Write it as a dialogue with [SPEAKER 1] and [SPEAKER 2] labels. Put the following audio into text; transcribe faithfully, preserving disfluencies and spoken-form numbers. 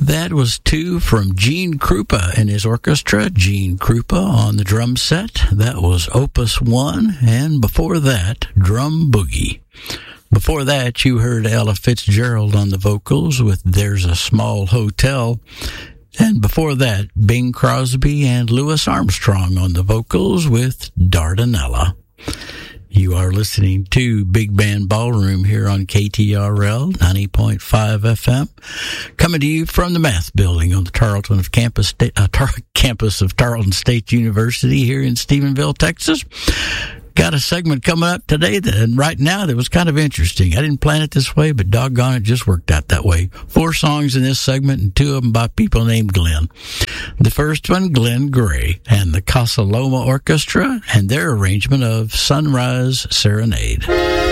[SPEAKER 1] That was two from Gene Krupa and his orchestra. Gene Krupa on the drum set. That was Opus one. And before that, Drum Boogie. Before that, you heard Ella Fitzgerald on the vocals with There's a Small Hotel. And before that, Bing Crosby and Louis Armstrong on the vocals with Dardanella. You are listening to Big Band Ballroom here on K T R L ninety point five F M, coming to you from the Math Building on the Tarleton of campus, uh, Tar- campus of Tarleton State University here in Stephenville, Texas. Got a segment coming up today that, and right now, that was kind of interesting. I didn't plan it this way, but doggone it, just worked out that way. Four songs in this segment, and two of them by people named Glenn. The first one, Glenn Gray and the Casa Loma Orchestra, and their arrangement of Sunrise Serenade.